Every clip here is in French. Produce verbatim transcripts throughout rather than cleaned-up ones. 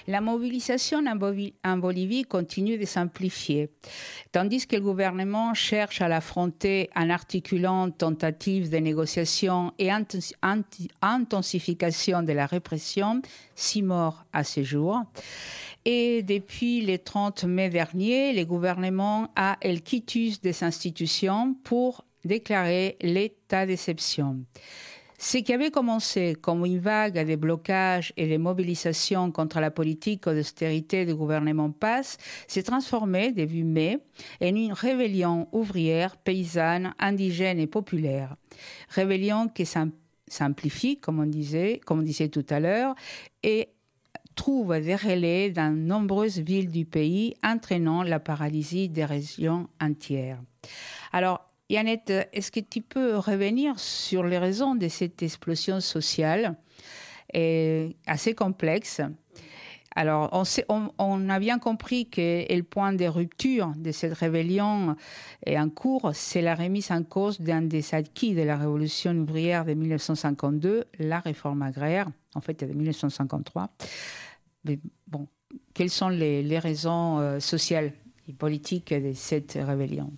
La mobilisation en, Bovi- en Bolivie continue de s'amplifier, tandis que le gouvernement cherche à l'affronter en articulant tentatives de négociation et int- anti- intensification de la répression, six morts à ce jour. Et depuis le trente mai dernier, le gouvernement a el quitus des institutions pour déclarer l'état d'exception. Ce qui avait commencé comme une vague de blocages et de mobilisations contre la politique d'austérité du gouvernement Paz s'est transformé, début mai, en une rébellion ouvrière, paysanne, indigène et populaire. Rébellion qui s'amplifie, comme on disait, comme on disait tout à l'heure, et trouve des relais dans de nombreuses villes du pays, entraînant la paralysie des régions entières. Alors, Yannette, est-ce que tu peux revenir sur les raisons de cette explosion sociale et assez complexe? Alors, on, sait, on, on a bien compris que le point de rupture de cette rébellion est en cours, c'est la remise en cause d'un des acquis de la révolution ouvrière de dix-neuf cent cinquante-deux, la réforme agraire, en fait, de dix-neuf cent cinquante-trois. Mais bon, quelles sont les, les raisons euh, sociales et politiques de cette rébellion?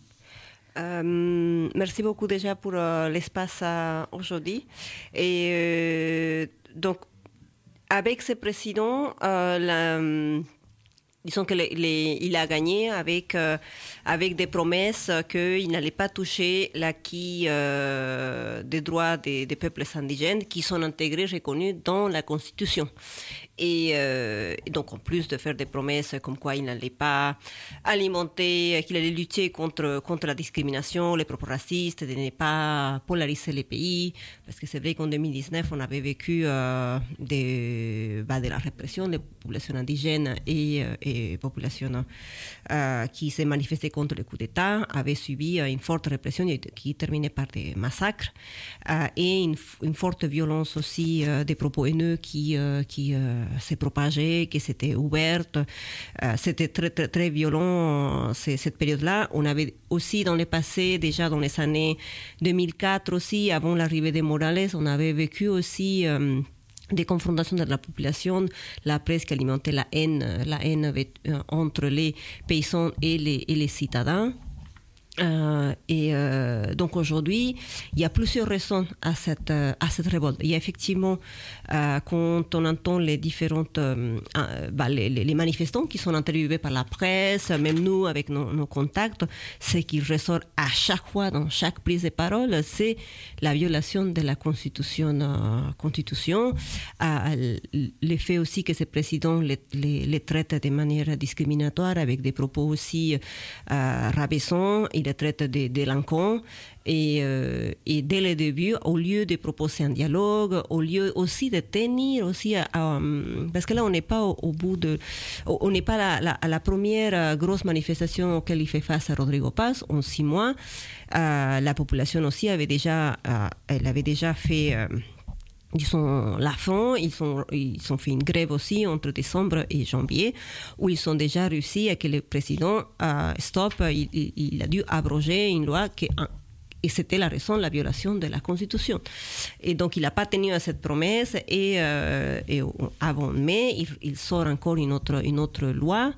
Euh, merci beaucoup déjà pour euh, l'espace euh, aujourd'hui. Et euh, donc, avec ce président, euh, la, disons que les, les, il a gagné avec, euh, avec des promesses qu'il n'allait pas toucher l'acquis euh, des droits des, des peuples indigènes qui sont intégrés, reconnus dans la Constitution. Et, euh, et donc, en plus de faire des promesses comme quoi il n'allait pas alimenter, qu'il allait lutter contre, contre la discrimination, les propos racistes, de ne pas polariser les pays, parce que c'est vrai qu'en deux mille dix-neuf, on avait vécu euh, des, bah, de la répression des populations indigènes et, et populations euh, qui s'est manifestées contre le coup d'État, avaient subi une forte répression qui terminait par des massacres euh, et une, une forte violence aussi euh, des propos haineux qui, euh, qui euh, s'est propagée, qui s'était ouverte. Euh, c'était très, très, très violent euh, cette période-là. On avait aussi dans le passé, déjà dans les années deux mille quatre aussi, avant l'arrivée des Morales, on avait vécu aussi euh, des confrontations de la population, la presse qui alimentait la haine, la haine avec, euh, entre les paysans et les, et les citadins. Euh, et euh, donc aujourd'hui, il y a plusieurs raisons à cette, euh, à cette révolte. Il y a effectivement, euh, quand on entend les différentes, euh, euh, bah, les, les manifestants qui sont interviewés par la presse, même nous avec nos, nos contacts, ce qui ressort à chaque fois dans chaque prise de parole, c'est la violation de la Constitution. Euh, constitution euh, le fait aussi que ce président les, les, les traite de manière discriminatoire avec des propos aussi euh, rabaissants. Il les traite de délinquants et, euh, et dès le début, au lieu de proposer un dialogue, au lieu aussi de tenir aussi, à, à, parce que là on n'est pas au, au bout de, on n'est pas à la, à la première grosse manifestation auquel il fait face à Rodrigo Paz en six mois. Euh, la population aussi avait déjà, euh, elle avait déjà fait. Euh, Disons, la fin, ils ont, ils ont fait une grève aussi entre décembre et janvier, où ils ont déjà réussi à que le président euh, stop, il, il, il a dû abroger une loi qui, et c'était la raison de la violation de la Constitution. Et donc, il n'a pas tenu à cette promesse et, euh, et avant mai, il, il sort encore une autre, une autre loi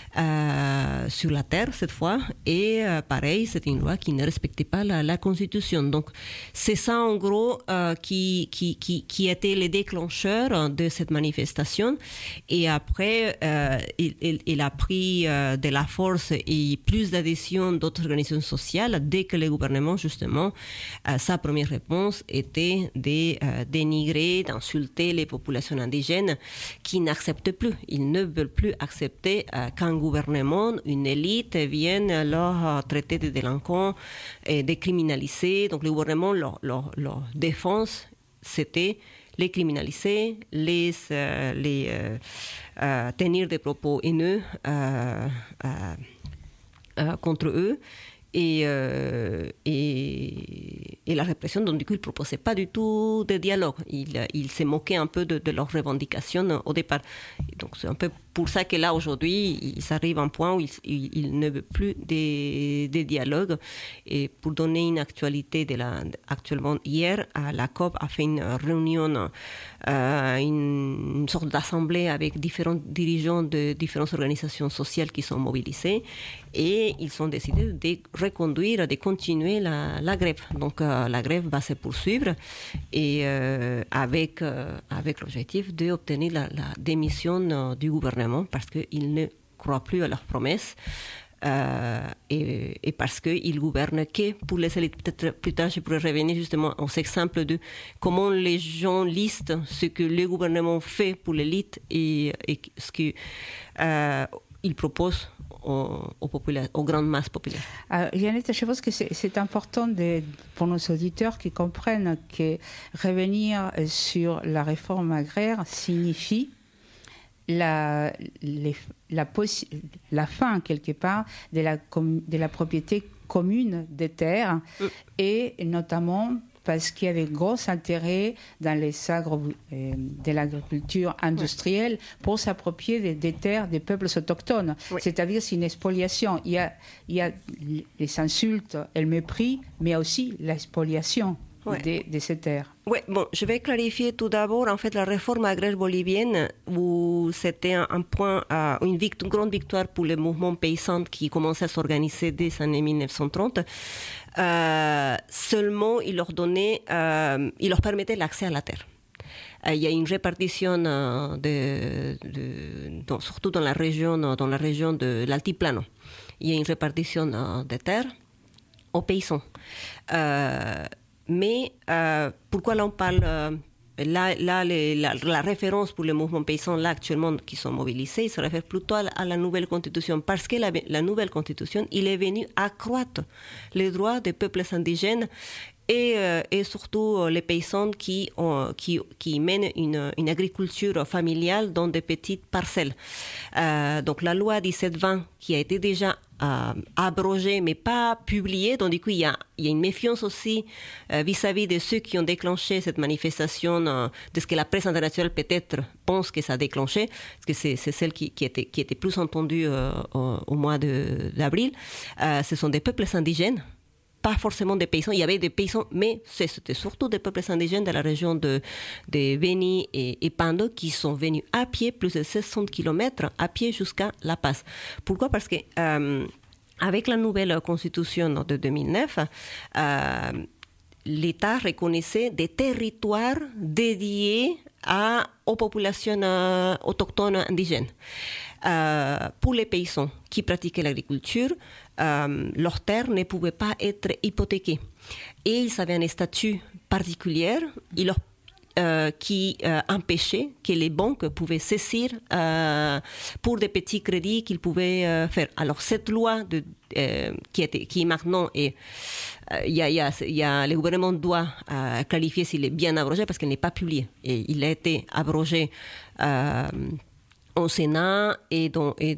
euh, sur la terre cette fois. Et euh, pareil, c'est une loi qui ne respectait pas la, la Constitution. Donc, c'est ça en gros euh, qui, qui, qui, qui était le déclencheur de cette manifestation. Et après, euh, il, il, il a pris euh, de la force et plus d'adhésion d'autres organisations sociales dès que le gouvernement, justement, euh, sa première réponse était de euh, dénigrer, d'insulter les populations indigènes qui n'acceptent plus. Ils ne veulent plus accepter euh, qu'un gouvernement, une élite vienne leur euh, traiter de délinquants et de criminaliser. Donc le gouvernement, leur, leur, leur défense, c'était les criminaliser, les, euh, les euh, euh, tenir des propos haineux euh, euh, euh, contre eux. et, euh, et, et la répression. Donc, du coup, ils ne proposaient pas du tout de dialogue. Ils, ils se moquaient un peu de, de leurs revendications au départ. Et donc, c'est un peu pour ça que là, aujourd'hui, ils arrivent à un point où ils, ils, ils ne veulent plus des, des dialogues. Et pour donner une actualité, de la, actuellement, hier, la C O P a fait une réunion, euh, une, une sorte d'assemblée avec différents dirigeants de différentes organisations sociales qui sont mobilisées. Et ils ont décidé de reconduire, de continuer la, la grève. Donc, euh, la grève va se poursuivre et euh, avec, euh, avec l'objectif d'obtenir la, la démission euh, du gouvernement parce qu'ils ne croient plus à leurs promesses euh, et, et parce qu'ils gouvernent que pour les élites. Peut-être plus tard, je pourrais revenir justement aux exemples de comment les gens listent ce que le gouvernement fait pour l'élite et, et ce qu'ils euh, proposent aux, aux, popula- aux grandes masses populaires. Euh, Yannick, je pense que c'est, c'est important de, pour nos auditeurs qui comprennent que revenir sur la réforme agraire signifie la, les, la, possi- la fin, quelque part, de la, com- de la propriété commune des terres, mmh. et notamment parce qu'il y avait gros intérêt dans les agro, euh, de l'agriculture industrielle oui. pour s'approprier des, des terres des peuples autochtones. Oui. C'est-à-dire c'est une spoliation. Il y a, il y a les insultes et le mépris, mais aussi la spoliation oui. de, de ces terres. Oui, bon, je vais clarifier tout d'abord, en fait, la réforme agraire bolivienne, où c'était un, un point, euh, une, vict- une grande victoire pour le mouvement paysan qui commençait à s'organiser dès les années mille neuf cent trente. Euh, seulement, il leur donnait, euh, il leur permettait l'accès à la terre. Euh, il y a une répartition, euh, de, de, dans, surtout dans la région, dans la région de l'Altiplano. Il y a une répartition euh, des terres aux paysans. Euh, Mais euh, pourquoi là on parle euh, là, là les, la, la référence pour les mouvements paysans là actuellement qui sont mobilisés, il se réfère plutôt à la, à la nouvelle constitution parce que la, la nouvelle constitution, il est venu accroître les droits des peuples indigènes et, euh, et surtout euh, les paysans qui, ont, qui, qui mènent une, une agriculture familiale dans des petites parcelles. Euh, donc la loi dix-sept vingt qui a été déjà Euh, abrogé mais pas publié, donc du coup il y a, il y a une méfiance aussi euh, vis-à-vis de ceux qui ont déclenché cette manifestation, euh, de ce que la presse internationale peut-être pense que ça a déclenché, parce que c'est, c'est celle qui, qui, était, qui était plus entendue euh, au, au mois de, d'avril. Euh, ce sont des peuples indigènes, pas forcément des paysans, il y avait des paysans, mais c'était surtout des peuples indigènes de la région de, de Beni et, et Pando qui sont venus à pied, plus de sept cents kilomètres à pied jusqu'à La Paz. Pourquoi? Parce que euh, avec la nouvelle constitution de deux mille neuf, euh, l'État reconnaissait des territoires dédiés à, aux populations euh, autochtones indigènes. Euh, pour les paysans qui pratiquaient l'agriculture, euh, leurs terres ne pouvaient pas être hypothéquées. Et ils avaient un statut particulier il leur, euh, qui euh, empêchait que les banques pouvaient saisir euh, pour des petits crédits qu'ils pouvaient euh, faire. Alors cette loi de, euh, qui, était, qui maintenant est... Il y a, il y a, il y a, le gouvernement doit euh, clarifier s'il est bien abrogé parce qu'il n'est pas publié. Et il a été abrogé euh, au Sénat et dans, et,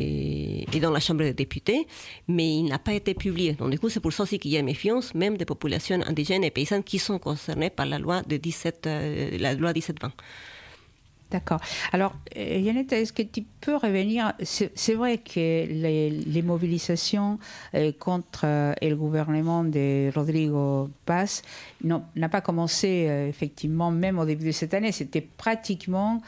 et, et dans la Chambre des députés, mais il n'a pas été publié. Donc du coup, c'est pour ça aussi qu'il y a méfiance, même des populations indigènes et paysannes qui sont concernées par la loi de dix-sept, euh, la loi dix-sept vingt. D'accord. Alors, Yannick, est-ce que tu peux revenir? C'est, c'est vrai que les, les mobilisations euh, contre euh, le gouvernement de Rodrigo Paz n'ont, n'a pas commencé euh, effectivement même au début de cette année. C'était pratiquement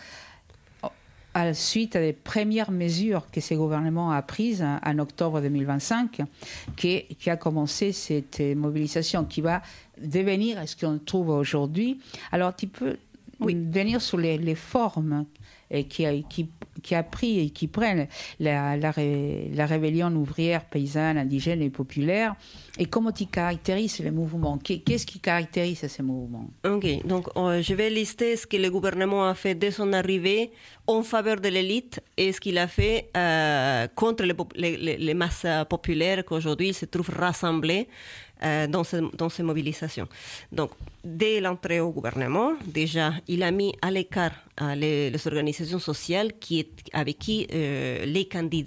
à la suite des premières mesures que ce gouvernement a prises en octobre deux mille vingt-cinq, qui, qui a commencé cette mobilisation qui va devenir ce qu'on trouve aujourd'hui. Alors, tu peux oui. venir sur les, les formes et qui, a, qui, qui a pris et qui prennent la, la, la rébellion ouvrière, paysanne, indigène et populaire, et comment tu caractérises les mouvements? Qu'est-ce qui caractérise ces mouvements? Ok, donc euh, je vais lister ce que le gouvernement a fait dès son arrivée en faveur de l'élite et ce qu'il a fait euh, contre les, les, les masses populaires qu'aujourd'hui se trouvent rassemblées euh, dans, ce, dans ces mobilisations. Donc, dès l'entrée au gouvernement, déjà, il a mis à l'écart euh, les, les organisations sociales qui est, avec qui euh, les candidats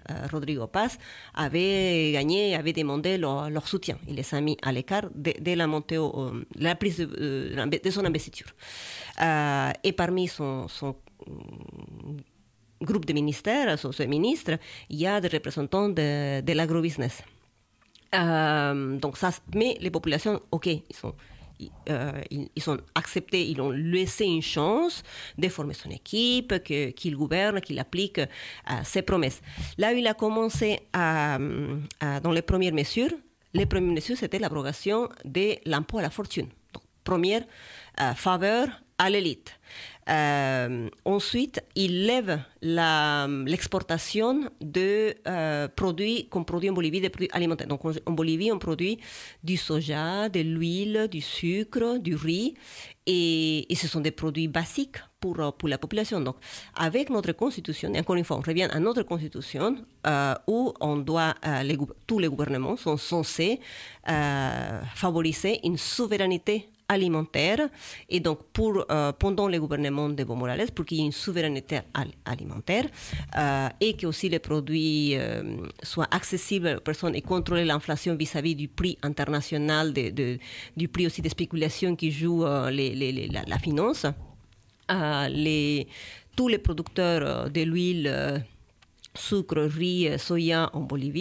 euh, Rodrigo Paz, avait gagné, avait demandé leur, leur soutien. Il les a mis à l'écart dès, dès la montée, au, la prise de, euh, de son investiture. Euh, et parmi son, son groupe de ministères, son, son ministre, il y a des représentants de, de l'agrobusiness. Euh, donc ça, mais les populations, ok, ils sont, euh, ils, ils sont acceptés, ils ont laissé une chance de former son équipe, que, qu'il gouverne, qu'il applique euh, ses promesses. Là où il a commencé à, à, dans les premières mesures, les premières mesures, c'était l'abrogation de l'impôt à la fortune. Donc, première euh, faveur à l'élite. Euh, ensuite, il lève la, l'exportation de euh, produits qu'on produit en Bolivie, des produits alimentaires. Donc, on, en Bolivie, on produit du soja, de l'huile, du sucre, du riz, et, et ce sont des produits basiques pour, pour la population. Donc, avec notre constitution, et encore une fois, on revient à notre constitution, euh, où on doit, euh, les, tous les gouvernements sont censés euh, favoriser une souveraineté alimentaire, et donc pour, euh, pendant le gouvernement d'Evo Morales, pour qu'il y ait une souveraineté al- alimentaire euh, et que aussi les produits euh, soient accessibles aux personnes et contrôler l'inflation vis-à-vis du prix international, de, de, du prix aussi de spéculation qui joue euh, les, les, les, la, la finance. Euh, les, tous les producteurs de l'huile, euh, sucre, riz, soya en Bolivie